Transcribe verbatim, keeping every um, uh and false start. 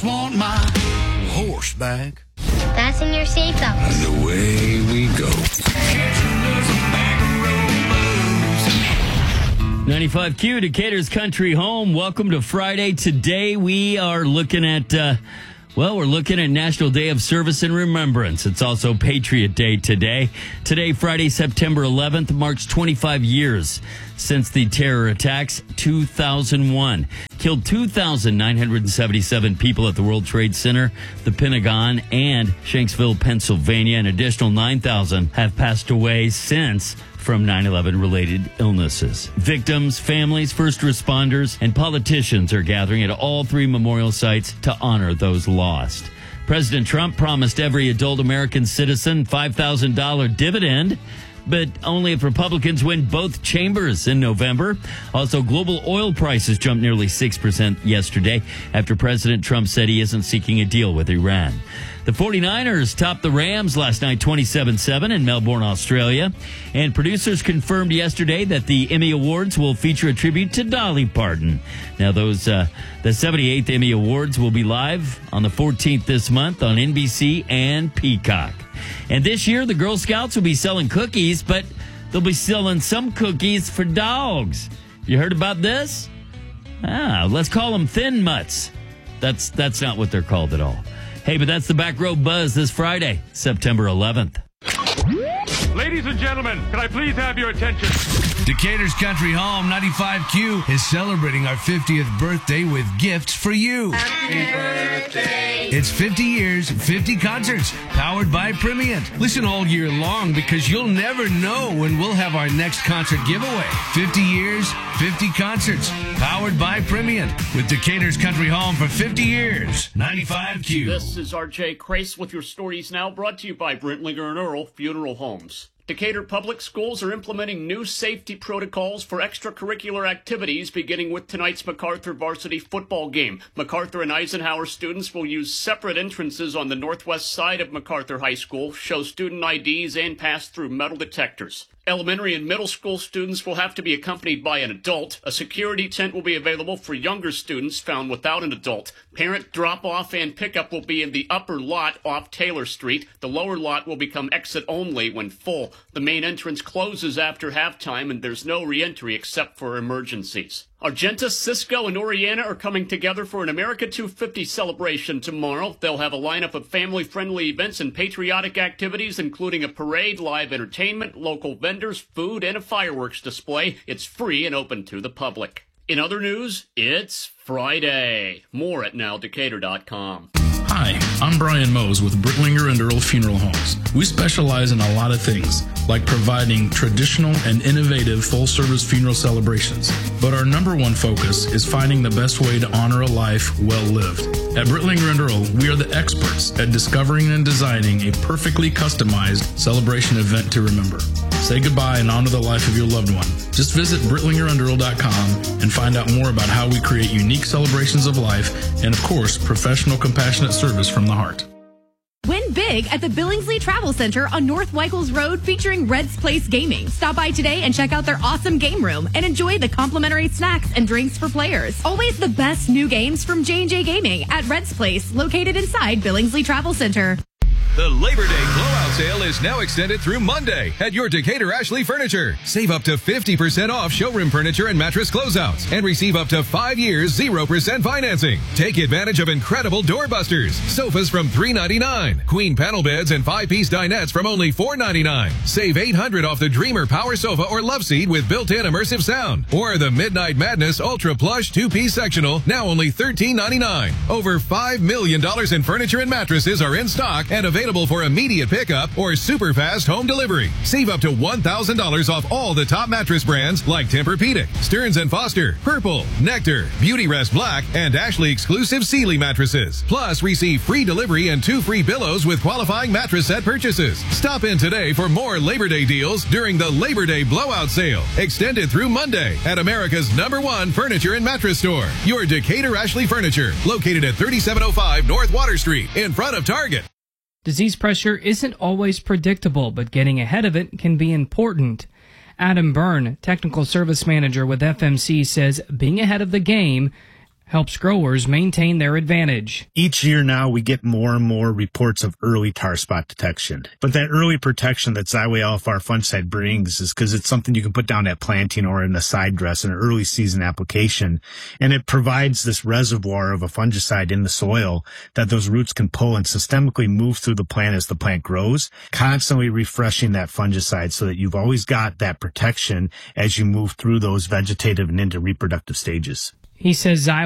Want my horseback. Fasten your seatbelts. And away we go. ninety-five Q, Decatur's Country Home. Welcome to Friday. Today we are looking at, uh, well, we're looking at National Day of Service and Remembrance. It's also Patriot Day today. Today, Friday, September eleventh, marks twenty-five years since the terror attacks, two thousand one. Killed two thousand nine hundred seventy-seven people at the World Trade Center, the Pentagon, and Shanksville, Pennsylvania. An additional nine thousand have passed away since from nine eleven related illnesses. Victims, families, first responders, and politicians are gathering at all three memorial sites to honor those lost. President Trump promised every adult American citizen five thousand dollars dividend, but only if Republicans win both chambers in November. Also, global oil prices jumped nearly six percent yesterday after President Trump said he isn't seeking a deal with Iran. The 49ers topped the Rams last night twenty-seven seven in Melbourne, Australia. And producers confirmed yesterday that the Emmy Awards will feature a tribute to Dolly Parton. Now, those uh, the seventy-eighth Emmy Awards will be live on the fourteenth this month on N B C and Peacock. And this year, the Girl Scouts will be selling cookies, but they'll be selling some cookies for dogs. You heard about this? Ah, let's call them Thin Mutts. That's, that's not what they're called at all. Hey, but that's the Back Row Buzz this Friday, September eleventh. Ladies and gentlemen, can I please have your attention? Decatur's Country Home ninety-five Q is celebrating our fiftieth birthday with gifts for you. Happy birthday. It's fifty years, fifty concerts, powered by Primient. Listen all year long because you'll never know when we'll have our next concert giveaway. fifty years, fifty concerts, powered by Primient. With Decatur's Country Home for fifty years. ninety-five Q. This is R J Crace with your Stories Now, brought to you by Brentlinger and Earl Funeral Homes. Decatur Public Schools are implementing new safety protocols for extracurricular activities beginning with tonight's MacArthur varsity football game. MacArthur and Eisenhower students will use separate entrances on the northwest side of MacArthur High School, show student I Ds, and pass through metal detectors. Elementary and middle school students will have to be accompanied by an adult. A security tent will be available for younger students found without an adult. Parent drop-off and pickup will be in the upper lot off Taylor Street. The lower lot will become exit only when full. The main entrance closes after halftime, and there's no re-entry except for emergencies. Argenta, Cisco, and Oriana are coming together for an America two fifty celebration tomorrow. They'll have a lineup of family-friendly events and patriotic activities, including a parade, live entertainment, local vendors, food, and a fireworks display. It's free and open to the public. In other news, it's Friday. More at now decatur dot com. Hi, I'm Brian Mose with Brittlinger and Earl Funeral Homes. We specialize in a lot of things, like providing traditional and innovative full-service funeral celebrations. But our number one focus is finding the best way to honor a life well lived. At Brittlinger and Earl, we are the experts at discovering and designing a perfectly customized celebration event to remember. Say goodbye and honor the life of your loved one. Just visit brittlinger and earl dot com and find out more about how we create unique celebrations of life and, of course, professional, compassionate service from the heart. Win big at the Billingsley Travel Center on North Weichels Road, featuring Red's Place Gaming. Stop by today and check out their awesome game room and enjoy the complimentary snacks and drinks for players. Always the best new games from J and J Gaming at Red's Place, located inside Billingsley Travel Center. The Labor Day blowout sale is now extended through Monday at your Decatur Ashley Furniture. Save up to fifty percent off showroom furniture and mattress closeouts and receive up to five years zero percent financing. Take advantage of incredible doorbusters, sofas from three ninety-nine, queen panel beds and five-piece dinettes from only four ninety-nine. Save eight hundred off the Dreamer Power Sofa or Love Seat with built-in immersive sound. Or the Midnight Madness Ultra Plush two-piece sectional, now only thirteen ninety-nine. Over five million dollars in furniture and mattresses are in stock and available for immediate pickup or super fast home delivery. Save up to one thousand dollars off all the top mattress brands like Tempur-Pedic, Stearns and Foster, Purple, Nectar, Beautyrest Black, and Ashley exclusive Sealy mattresses. Plus, receive free delivery and two free pillows with qualifying mattress set purchases. Stop in today for more Labor Day deals during the Labor Day blowout sale, extended through Monday at America's number one furniture and mattress store, your Decatur Ashley Furniture, located at thirty-seven oh five North Water Street in front of Target. Disease pressure isn't always predictable, but getting ahead of it can be important. Adam Byrne, Technical Service Manager with F M C, says being ahead of the game helps growers maintain their advantage. Each year now, we get more and more reports of early tar spot detection. But that early protection that Xyway Alfar fungicide brings is because it's something you can put down at planting or in a side dress in an early season application. And it provides this reservoir of a fungicide in the soil that those roots can pull and systemically move through the plant as the plant grows, constantly refreshing that fungicide so that you've always got that protection as you move through those vegetative and into reproductive stages. He says Xyway